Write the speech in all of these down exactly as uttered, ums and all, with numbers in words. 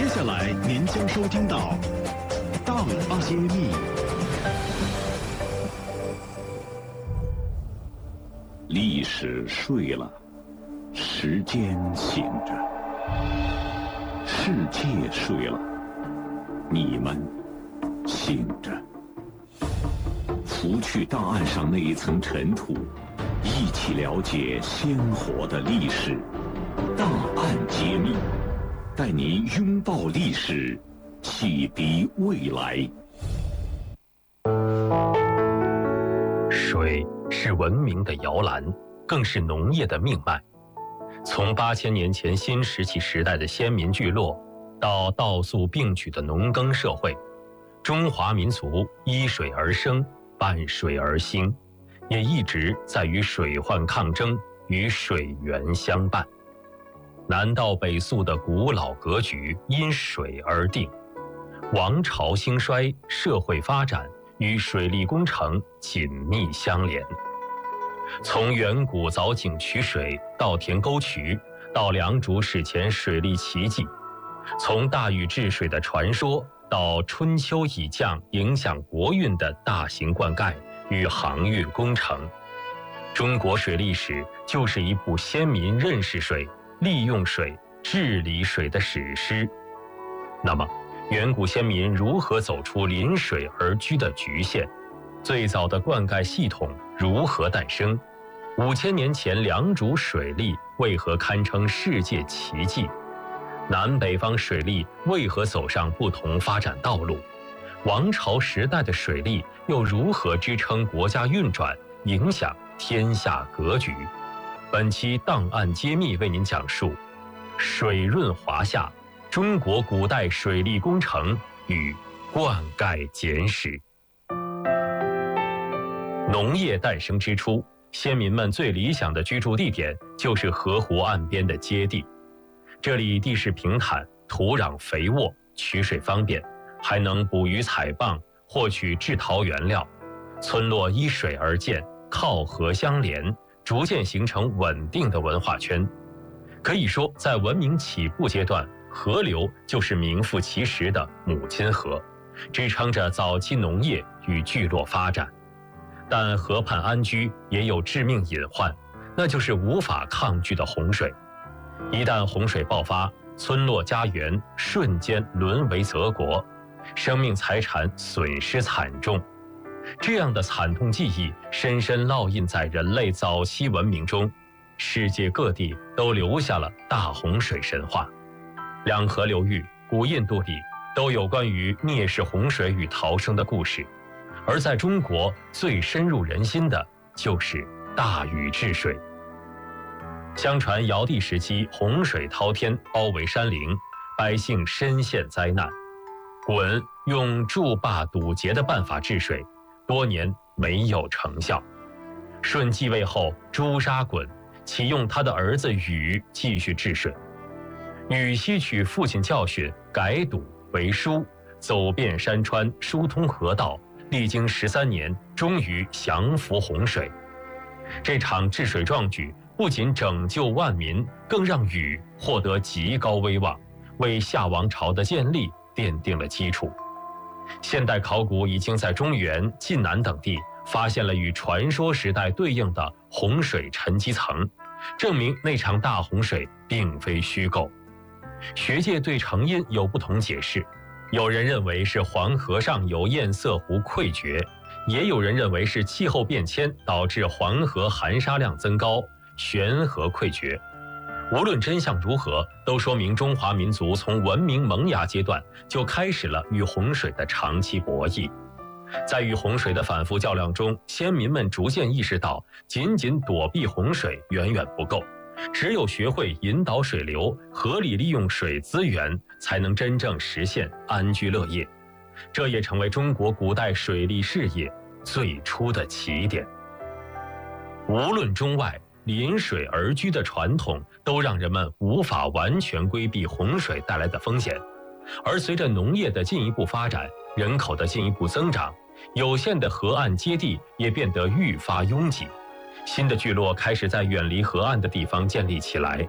接下来您将收听到《档案揭秘》。历史睡了，时间醒着，世界睡了，你们醒着。拂去档案上那一层尘土，一起了解鲜活的历史。档案揭秘，带您拥抱历史，启迪未来。 水是文明的摇篮，更是农业的命脉。从八千年前新石器时代的先民聚落，到稻粟并举的农耕社会，中华民族依水而生，伴水而兴，也一直在与水患抗争，与水源相伴。南到北宋的古老格局因水而定，王朝兴衰、社会发展与水利工程紧密相连。从远古凿井取水到填沟渠，到良渚史前水利奇迹；从大禹治水的传说到春秋以降影响国运的大型灌溉与航运工程，中国水利史就是一部先民认识水、利用水、治理水的史诗。那么，远古先民如何走出临水而居的局限？最早的灌溉系统如何诞生？五千年前良渚水利为何堪称世界奇迹？南北方水利为何走上不同发展道路？王朝时代的水利又如何支撑国家运转，影响天下格局？本期档案揭秘为您讲述水润华夏，中国古代水利工程与灌溉简史。农业诞生之初，先民们最理想的居住地点就是河湖岸边的接地。这里地势平坦，土壤肥沃，取水方便，还能捕鱼采蚌，获取制陶原料。村落依水而建，靠河相连，逐渐形成稳定的文化圈。可以说，在文明起步阶段，河流就是名副其实的母亲河，支撑着早期农业与聚落发展。但河畔安居也有致命隐患，那就是无法抗拒的洪水。一旦洪水爆发，村落家园瞬间沦为泽国，生命财产损失惨重。这样的惨痛记忆深深烙印在人类早期文明中，世界各地都留下了大洪水神话。两河流域、古印度里都有关于灭世洪水与逃生的故事，而在中国最深入人心的就是大禹治水。相传尧帝时期洪水滔天，包围山陵，百姓深陷灾难。鲧用筑坝堵截的办法治水，多年没有成效。舜继位后诛杀鲧，启用他的儿子禹继续治水。禹吸取父亲教训，改堵为疏，走遍山川，疏通河道，历经十三年，终于降服洪水。这场治水壮举不仅拯救万民，更让禹获得极高威望，为夏王朝的建立奠定了基础。现代考古已经在中原、晋南等地发现了与传说时代对应的洪水沉积层，证明那场大洪水并非虚构。学界对成因有不同解释，有人认为是黄河上游堰塞湖溃决，也有人认为是气候变迁导致黄河含沙量增高，悬河溃决。无论真相如何，都说明中华民族从文明萌芽阶段就开始了与洪水的长期博弈。在与洪水的反复较量中，先民们逐渐意识到，仅仅躲避洪水远远不够，只有学会引导水流，合理利用水资源，才能真正实现安居乐业。这也成为中国古代水利事业最初的起点。无论中外，临水而居的传统都让人们无法完全规避洪水带来的风险。而随着农业的进一步发展，人口的进一步增长，有限的河岸接地也变得愈发拥挤，新的聚落开始在远离河岸的地方建立起来。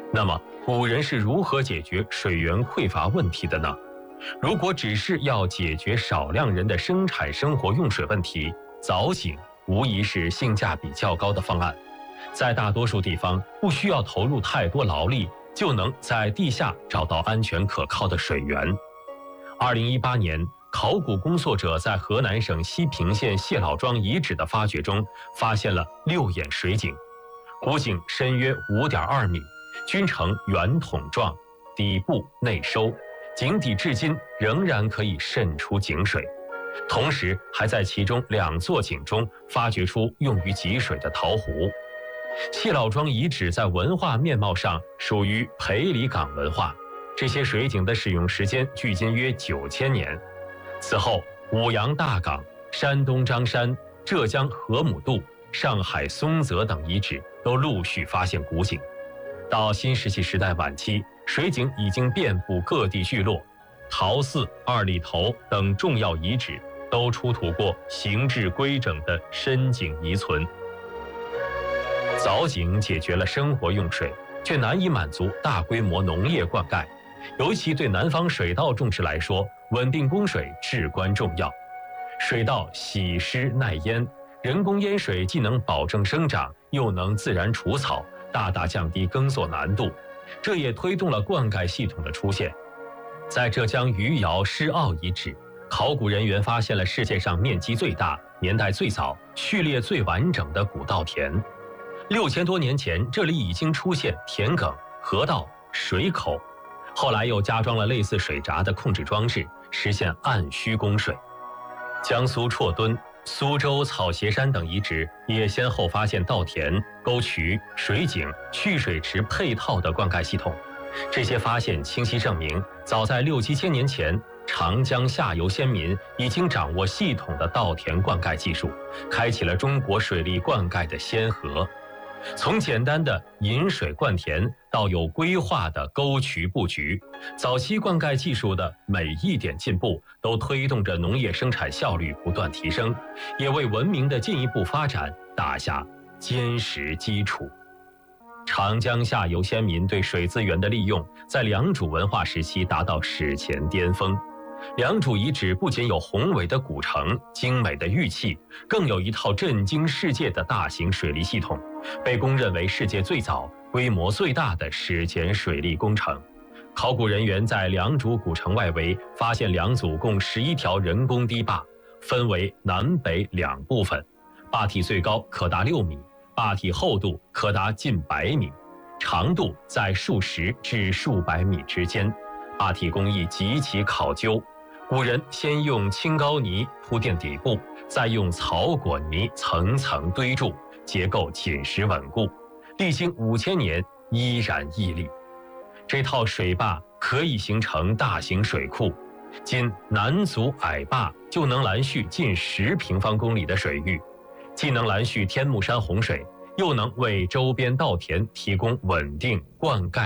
那么，古人是如何解决水源匮乏问题的呢？如果只是要解决少量人的生产生活用水问题，凿井无疑是性价比较高的方案。在大多数地方，不需要投入太多劳力，就能在地下找到安全可靠的水源。二零一八年，考古工作者在河南省西平县谢老庄遗址的发掘中，发现了六眼水井。古井深约 五点二米，均呈圆筒状，底部内收，井底至今仍然可以渗出井水。同时，还在其中两座井中发掘出用于汲水的陶壶。谢老庄遗址在文化面貌上属于裴李岗文化，这些水井的使用时间距今约九千年。此后，武阳大港、山东张山、浙江河姆渡、上海松泽等遗址都陆续发现古井。到新石器时代晚期，水井已经遍布各地聚落，陶寺、二里头等重要遗址都出土过形制规整的深井遗存。凿井解决了生活用水，却难以满足大规模农业灌溉，尤其对南方水稻种植来说，稳定供水至关重要。水稻喜湿耐淹，人工淹水既能保证生长，又能自然除草，大大降低耕作难度，这也推动了灌溉系统的出现。在浙江余姚施坳遗址，考古人员发现了世界上面积最大、年代最早、序列最完整的古稻田。六千多年前，这里已经出现田埂、河道、水口，后来又加装了类似水闸的控制装置，实现按需供水。江苏绰敦、苏州草鞋山等遗址也先后发现稻田、沟渠、水井、蓄水池配套的灌溉系统。这些发现清晰证明，早在六七千年前，长江下游先民已经掌握系统的稻田灌溉技术，开启了中国水利灌溉的先河。从简单的引水灌田到有规划的沟渠布局，早期灌溉技术的每一点进步都推动着农业生产效率不断提升，也为文明的进一步发展打下坚实基础。长江下游先民对水资源的利用，在良渚文化时期达到史前巅峰。良渚遗址不仅有宏伟的古城、精美的玉器，更有一套震惊世界的大型水利系统，被公认为世界最早、规模最大的史前水利工程。考古人员在良渚古城外围发现两组共十一条人工堤坝，分为南北两部分，坝体最高可达六米，坝体厚度可达近百米，长度在数十至数百米之间。坝体工艺极其考究，古人先用青膏泥铺垫底部，再用草果泥层层堆筑，结构紧实稳固，历经五千年依然屹立。这套水坝可以形成大型水库，仅南阻矮坝就能拦蓄近十平方公里的水域，既能拦蓄天目山洪水，又能为周边稻田提供稳定灌溉